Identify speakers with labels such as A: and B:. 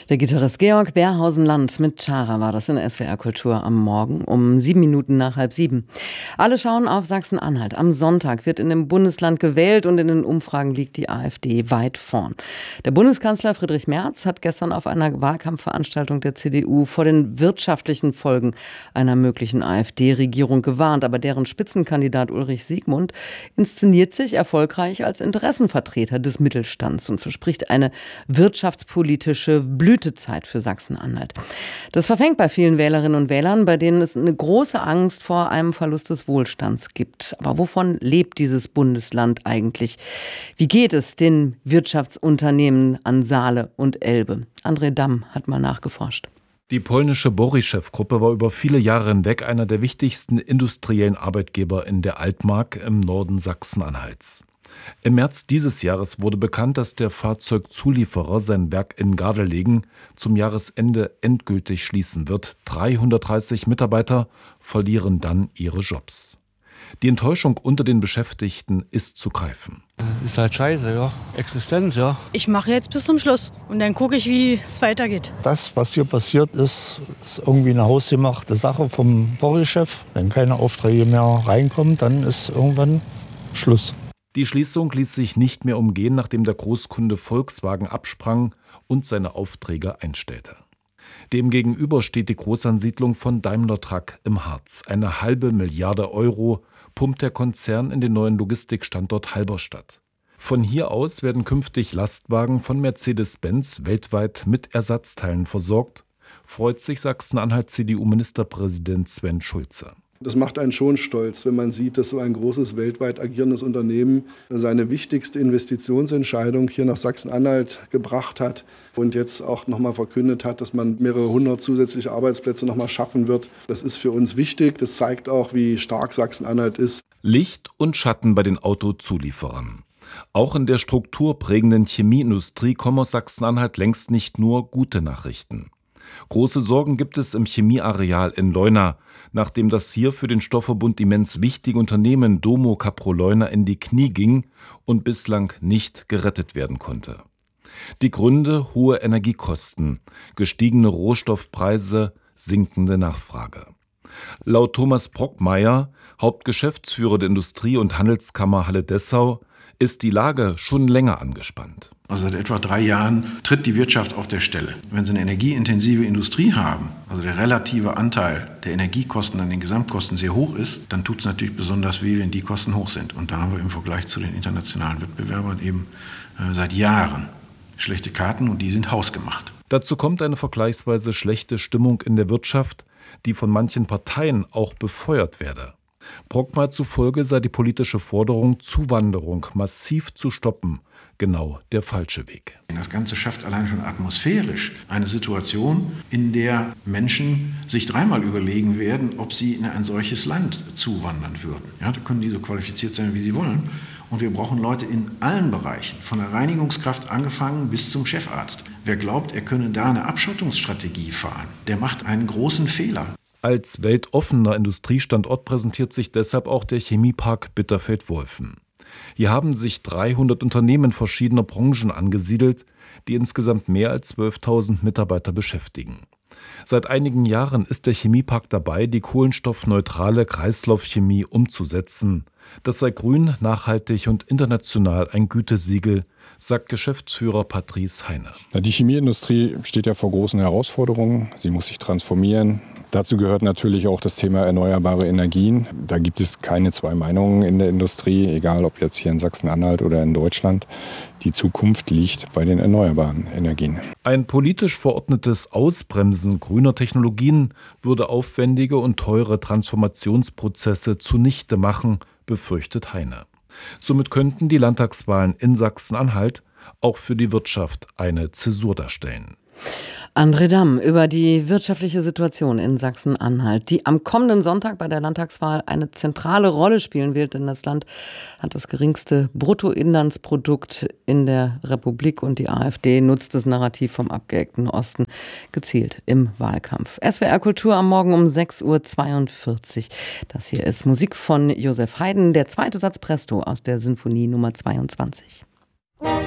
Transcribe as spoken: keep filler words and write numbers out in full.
A: Der Gitarrist Georg Beerhausen-Land mit Chara war das in S W R Kultur am Morgen um sieben Minuten nach halb sieben. Alle schauen auf Sachsen-Anhalt. Am Sonntag wird in dem Bundesland gewählt und in den Umfragen liegt die AfD weit vorn. Der Bundeskanzler Friedrich Merz hat gestern auf einer Wahlkampfveranstaltung der C D U vor den wirtschaftlichen Folgen einer möglichen AfD-Regierung gewarnt. Aber deren Spitzenkandidat Ulrich Siegmund inszeniert sich erfolgreich als Interessenvertreter des Mittelstands und verspricht eine wirtschaftspolitische Blütezeit für Sachsen-Anhalt. Das verfängt bei vielen Wählerinnen und Wählern, bei denen es eine große Angst vor einem Verlust des Wohlstands gibt. Aber wovon lebt dieses Bundesland eigentlich? Wie geht es den Wirtschaftsunternehmen an Saale und Elbe? André Damm hat mal nachgeforscht.
B: Die polnische Boryschew-Gruppe war über viele Jahre hinweg einer der wichtigsten industriellen Arbeitgeber in der Altmark im Norden Sachsen-Anhalts. Im März dieses Jahres wurde bekannt, dass der Fahrzeugzulieferer sein Werk in Gardelegen zum Jahresende endgültig schließen wird. dreihundertdreißig Mitarbeiter verlieren dann ihre Jobs. Die Enttäuschung unter den Beschäftigten ist zu greifen.
C: Ist halt scheiße, ja. Existenz, ja.
D: Ich mache jetzt bis zum Schluss und dann gucke ich, wie es weitergeht.
E: Das, was hier passiert ist, ist irgendwie eine hausgemachte Sache vom Boryschew. Wenn keine Aufträge mehr reinkommen, dann ist irgendwann Schluss.
B: Die Schließung ließ sich nicht mehr umgehen, nachdem der Großkunde Volkswagen absprang und seine Aufträge einstellte. Demgegenüber steht die Großansiedlung von Daimler Truck im Harz. Eine halbe Milliarde Euro pumpt der Konzern in den neuen Logistikstandort Halberstadt. Von hier aus werden künftig Lastwagen von Mercedes-Benz weltweit mit Ersatzteilen versorgt, freut sich Sachsen-Anhalt-C D U-Ministerpräsident Sven Schulze.
F: Das macht einen schon stolz, wenn man sieht, dass so ein großes, weltweit agierendes Unternehmen seine wichtigste Investitionsentscheidung hier nach Sachsen-Anhalt gebracht hat und jetzt auch nochmal verkündet hat, dass man mehrere hundert zusätzliche Arbeitsplätze nochmal schaffen wird. Das ist für uns wichtig. Das zeigt auch, wie stark Sachsen-Anhalt ist.
B: Licht und Schatten bei den Autozulieferern. Auch in der strukturprägenden Chemieindustrie kommen aus Sachsen-Anhalt längst nicht nur gute Nachrichten. Große Sorgen gibt es im Chemieareal in Leuna, nachdem das hier für den Stoffverbund immens wichtige Unternehmen Domo Caproleuner in die Knie ging und bislang nicht gerettet werden konnte. Die Gründe: hohe Energiekosten, gestiegene Rohstoffpreise, sinkende Nachfrage. Laut Thomas Brockmeier, Hauptgeschäftsführer der Industrie- und Handelskammer Halle-Dessau, ist die Lage schon länger angespannt.
G: Also seit etwa drei Jahren tritt die Wirtschaft auf der Stelle. Wenn Sie eine energieintensive Industrie haben, also der relative Anteil der Energiekosten an den Gesamtkosten sehr hoch ist, dann tut es natürlich besonders weh, wenn die Kosten hoch sind. Und da haben wir im Vergleich zu den internationalen Wettbewerbern eben äh, seit Jahren schlechte Karten und die sind hausgemacht.
B: Dazu kommt eine vergleichsweise schlechte Stimmung in der Wirtschaft, die von manchen Parteien auch befeuert werde. Brockmeier zufolge sei die politische Forderung, Zuwanderung massiv zu stoppen, genau der falsche Weg.
G: Das Ganze schafft allein schon atmosphärisch eine Situation, in der Menschen sich dreimal überlegen werden, ob sie in ein solches Land zuwandern würden. Ja, da können die so qualifiziert sein, wie sie wollen. Und wir brauchen Leute in allen Bereichen, von der Reinigungskraft angefangen bis zum Chefarzt. Wer glaubt, er könne da eine Abschottungsstrategie fahren, der macht einen großen Fehler.
B: Als weltoffener Industriestandort präsentiert sich deshalb auch der Chemiepark Bitterfeld-Wolfen. Hier haben sich dreihundert Unternehmen verschiedener Branchen angesiedelt, die insgesamt mehr als zwölftausend Mitarbeiter beschäftigen. Seit einigen Jahren ist der Chemiepark dabei, die kohlenstoffneutrale Kreislaufchemie umzusetzen. Das sei grün, nachhaltig und international ein Gütesiegel, sagt Geschäftsführer Patrice Heine.
H: Die Chemieindustrie steht ja vor großen Herausforderungen. Sie muss sich transformieren. Dazu gehört natürlich auch das Thema erneuerbare Energien. Da gibt es keine zwei Meinungen in der Industrie, egal ob jetzt hier in Sachsen-Anhalt oder in Deutschland. Die Zukunft liegt bei den erneuerbaren Energien.
B: Ein politisch verordnetes Ausbremsen grüner Technologien würde aufwendige und teure Transformationsprozesse zunichte machen, befürchtet Heine. Somit könnten die Landtagswahlen in Sachsen-Anhalt auch für die Wirtschaft eine Zäsur darstellen.
A: André Damm über die wirtschaftliche Situation in Sachsen-Anhalt, die am kommenden Sonntag bei der Landtagswahl eine zentrale Rolle spielen wird, denn das Land hat das geringste Bruttoinlandsprodukt in der Republik und die AfD nutzt das Narrativ vom abgeeckten Osten gezielt im Wahlkampf. S W R Kultur am Morgen um sechs Uhr zweiundvierzig. Das hier ist Musik von Josef Haydn, der zweite Satz Presto aus der Sinfonie Nummer zweiundzwanzig.